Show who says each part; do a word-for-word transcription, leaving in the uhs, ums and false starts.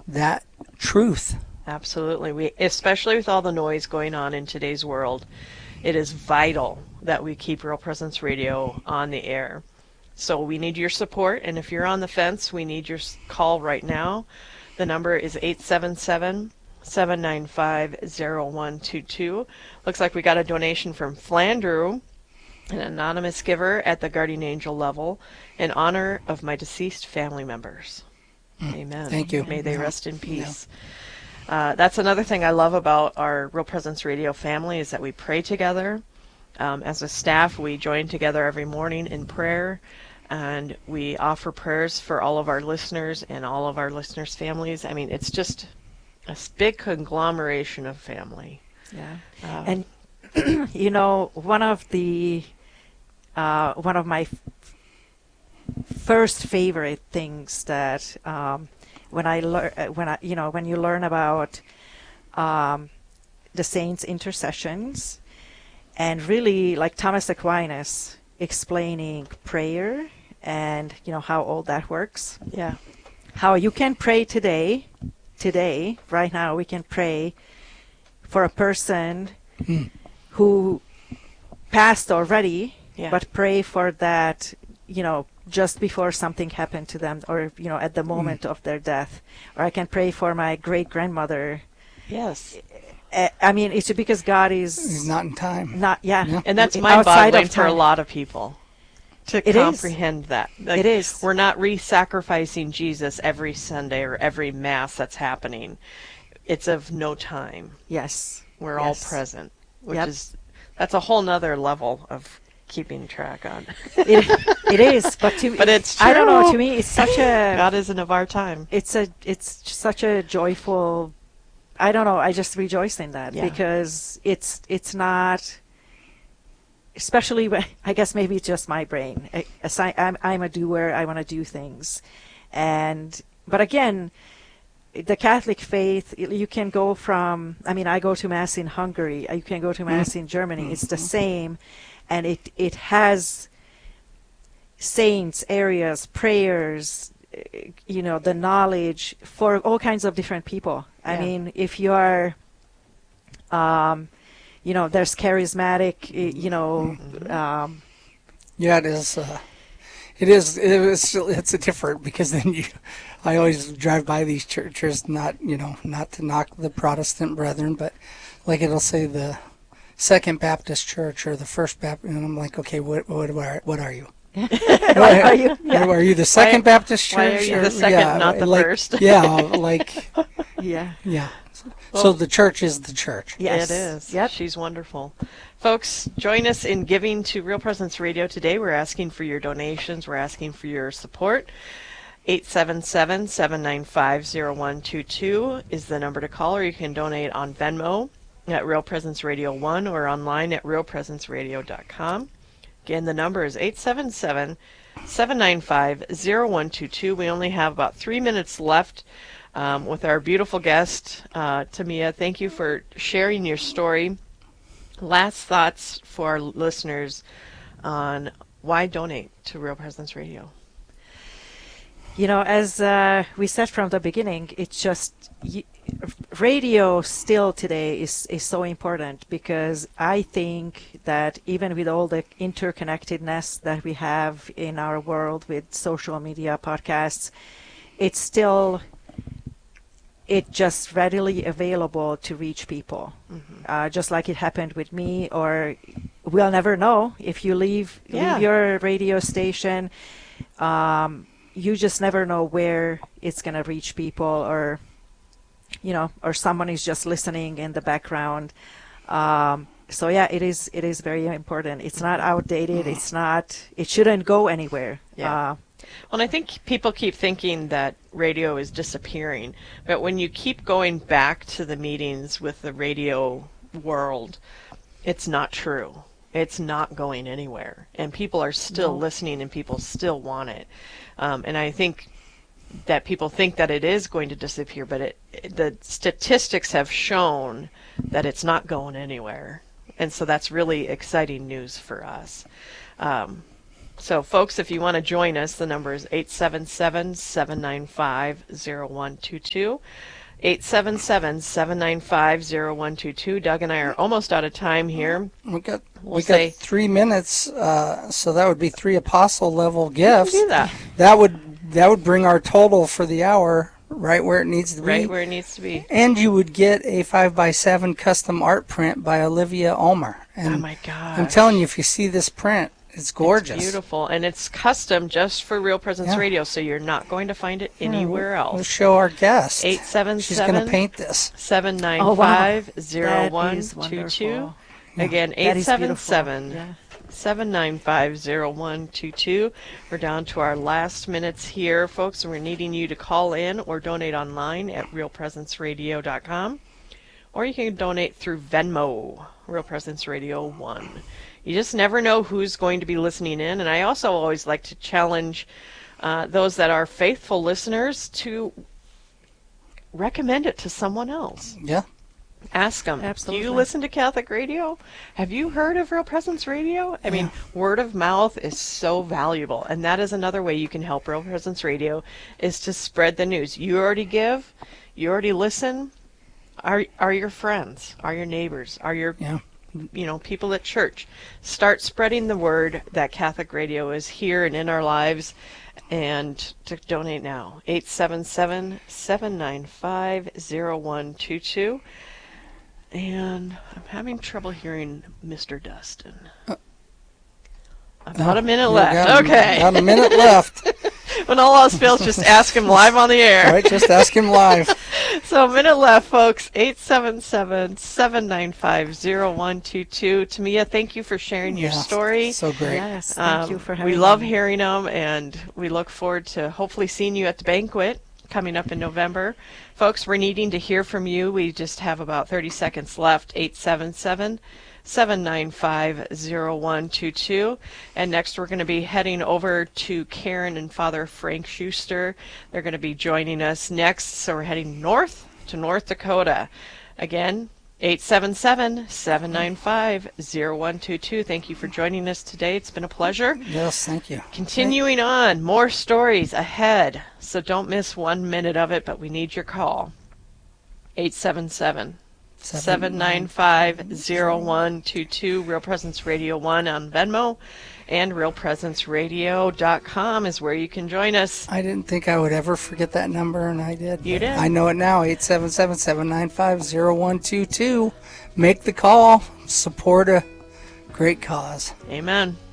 Speaker 1: that truth.
Speaker 2: Absolutely. We, especially with all the noise going on in today's world, it is vital that we keep Real Presence Radio on the air. So we need your support, and if you're on the fence, we need your call right now. The number is eight seven seven, seven nine five, zero one two two. Looks like we got a donation from Flandreau, an anonymous giver at the Guardian Angel level, in honor of my deceased family members. Mm. Amen.
Speaker 1: Thank you.
Speaker 2: May they
Speaker 1: yeah.
Speaker 2: rest in peace. Yeah. Uh, that's another thing I love about our Real Presence Radio family is that we pray together. Um, as a staff, we join together every morning in prayer, and we offer prayers for all of our listeners and all of our listeners' families. I mean, it's just a big conglomeration of family.
Speaker 3: Yeah.
Speaker 2: Um,
Speaker 3: and, you know, one of the, uh, one of my f- first favorite things that um, when I learn, when I, you know, when you learn about um, the saints' intercessions, and really like Thomas Aquinas explaining prayer and, you know, how all that works.
Speaker 2: Yeah.
Speaker 3: How you can pray today, today, right now, we can pray for a person mm. who passed already, yeah. but pray for that, you know, just before something happened to them, or, you know, at the moment mm. of their death. Or I can pray for my great-grandmother.
Speaker 2: Yes.
Speaker 3: I mean, it's because God is...
Speaker 1: He's not in time.
Speaker 3: Not, yeah.
Speaker 2: yeah. And that's mind-boggling for a lot of people to
Speaker 3: it
Speaker 2: comprehend
Speaker 3: is.
Speaker 2: that. Like,
Speaker 3: it is.
Speaker 2: We're not re-sacrificing Jesus every Sunday or every Mass that's happening. It's of no time.
Speaker 3: Yes.
Speaker 2: We're
Speaker 3: yes.
Speaker 2: all present, which
Speaker 3: yep.
Speaker 2: is... That's a whole nother level of keeping track on.
Speaker 3: it, it is, but to
Speaker 2: but it's true.
Speaker 3: I don't know. To me, it's such a
Speaker 2: God isn't of our time.
Speaker 3: It's a it's such a joyful. I don't know. I just rejoice in that
Speaker 2: yeah.
Speaker 3: because it's it's not. Especially when I guess maybe it's just my brain. I, I, I'm I'm a doer. I want to do things, and but again, the Catholic faith, you can go from. I mean, I go to Mass in Hungary. You can go to Mass mm-hmm. in Germany. Mm-hmm. It's the same. And it, it has saints, areas, prayers, you know, the knowledge for all kinds of different people. I yeah. mean, if you are, um, you know, there's charismatic, you know. Um,
Speaker 1: yeah, it is. Uh, it is. It is. It's a different because then you. I always drive by these churches, not you know, not to knock the Protestant brethren, but like it'll say the Second Baptist Church or the First Baptist, and I'm like, okay, what what are what are you?
Speaker 3: what are you?
Speaker 1: Yeah. Are you the Second
Speaker 2: why,
Speaker 1: Baptist Church?
Speaker 2: Why are you or, the second,
Speaker 1: yeah,
Speaker 2: not the
Speaker 1: like,
Speaker 2: first?
Speaker 1: yeah, like
Speaker 3: yeah,
Speaker 1: yeah. Well, so the church is the church.
Speaker 3: Yes,
Speaker 2: it is.
Speaker 3: Yep.
Speaker 2: She's wonderful. Folks, join us in giving to Real Presence Radio today. We're asking for your donations. We're asking for your support. eight seven seven, seven nine five, zero one two two is the number to call, or you can donate on Venmo at Real Presence Radio one or online at real presence radio dot com. Again, the number is eight seven seven, seven nine five, zero one two two. We only have about three minutes left um, with our beautiful guest, uh, Tamia. Thank you for sharing your story. Last thoughts for our listeners on why donate to Real Presence Radio.
Speaker 3: You know, as uh, we said from the beginning, it's just... Y- radio still today is, is so important because I think that even with all the interconnectedness that we have in our world with social media, podcasts, it's still it just readily available to reach people. Mm-hmm. Uh, just like it happened with me, or we'll never know if you leave,
Speaker 2: yeah.
Speaker 3: leave your radio station. Um, you just never know where it's going to reach people, or you know, or someone is just listening in the background. Um, so yeah, it is. It is very important. It's not outdated. It's not. It shouldn't go anywhere.
Speaker 2: Yeah.
Speaker 3: Uh,
Speaker 2: well, and I think people keep thinking that radio is disappearing, but when you keep going back to the meetings with the radio world, it's not true. It's not going anywhere, and people are still
Speaker 3: no.
Speaker 2: listening, and people still want it. Um, and I think that people think that it is going to disappear, but it, the statistics have shown that it's not going anywhere. And so that's really exciting news for us. Um, So, folks, if you want to join us, the number is eight seven seven, seven nine five, zero one two two. eight seven seven, seven nine five, zero one two two. Doug and I are almost out of time here.
Speaker 1: We got
Speaker 2: We'll
Speaker 1: we
Speaker 2: say-
Speaker 1: got three minutes, uh, so that would be three apostle level gifts.
Speaker 2: do that.
Speaker 1: That would that would bring our total for the hour right where it needs to be.
Speaker 2: Right where it needs to be.
Speaker 1: And you would get a five by seven custom art print by Olivia Ulmer. And
Speaker 2: Oh, my gosh.
Speaker 1: I'm telling you, if you see this print, it's gorgeous.
Speaker 2: It's beautiful. And it's custom just for Real Presence
Speaker 1: Yeah.
Speaker 2: Radio, so you're not going to find it
Speaker 1: Yeah,
Speaker 2: anywhere
Speaker 1: we'll, We'll
Speaker 2: else.
Speaker 1: show our guest.
Speaker 2: eight seven
Speaker 1: She's going to
Speaker 2: seven,
Speaker 1: paint this.
Speaker 2: seven nine
Speaker 3: Oh, wow.
Speaker 2: five, zero one
Speaker 3: That is
Speaker 2: two
Speaker 3: wonderful.
Speaker 2: two. Again,
Speaker 3: That
Speaker 2: eight
Speaker 3: is
Speaker 2: seven
Speaker 3: beautiful.
Speaker 2: seven,
Speaker 3: Yeah.
Speaker 2: seven nine five, zero one two two. We're down to our last minutes here, folks, and we're needing you to call in or donate online at real presence radio dot com. Or you can donate through Venmo, Real Presence Radio one. You just never know who's going to be listening in. And I also always like to challenge uh, those that are faithful listeners to recommend it to someone else.
Speaker 1: Yeah.
Speaker 2: Ask them,
Speaker 3: Absolutely.
Speaker 2: do you listen to Catholic radio? Have you heard of Real Presence Radio? I mean, word of mouth is so valuable. And that is another way you can help Real Presence Radio, is to spread the news. You already give, you already listen. Are, are your friends, are your neighbors, are your
Speaker 1: Yeah.
Speaker 2: you know, people at church, start spreading the word that Catholic radio is here and in our lives, and to donate now. eight seven seven, seven nine five, zero one two two. And I'm having trouble hearing Mister Dustin. About a minute
Speaker 1: You
Speaker 2: left.
Speaker 1: got-
Speaker 2: Okay.
Speaker 1: Got a minute left.
Speaker 2: When all else fails, just ask him live on the air.
Speaker 1: Right, just ask him live.
Speaker 2: So a minute left, folks. eight seven seven, seven nine five, zero one two two. Tamia, thank you for sharing your
Speaker 1: Yeah,
Speaker 2: story.
Speaker 1: So great.
Speaker 3: Yes, thank
Speaker 2: Um,
Speaker 3: you for having
Speaker 2: we love
Speaker 3: me.
Speaker 2: hearing them, and we look forward to hopefully seeing you at the banquet coming up in November. Folks, we're needing to hear from you. We just have about thirty seconds left. eight seven seven, seven nine five, zero one two two. And next we're going to be heading over to Karen and Father Frank Schuster. They're going to be joining us next. So we're heading north to North Dakota. Again, eight seven seven, seven nine five, zero one two two. Thank you for joining us today. It's been a pleasure.
Speaker 1: Yes, thank you.
Speaker 2: Continuing on, more stories ahead. So don't miss one minute of it, but we need your call. eight seven seven, seven nine five, zero one two two. Real Presence Radio one on Venmo, and real presence radio dot com is where you can join us.
Speaker 1: I didn't think I would ever forget that number, and I did.
Speaker 2: You did.
Speaker 1: I know it now, eight seven seven, seven nine five, zero one two two. Make the call. Support a great cause.
Speaker 2: Amen.